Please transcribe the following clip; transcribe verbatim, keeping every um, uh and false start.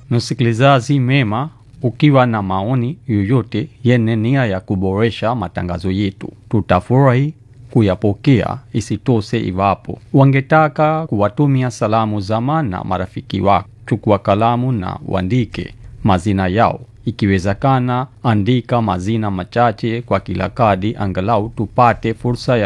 Msikilizaji mema, ukiwa na maoni yoyote yenye nia ya kuboresha matangazo yetu, tutafurahi kuyapokea. Isitoshe, iwapo wangetaka kuwatumia salamu zama na marafiki wako, chukua kalamu na uandike mazina yao. Ikiwezekana, andika mazina machache kwa kila kadi, angalau tupate fursa ya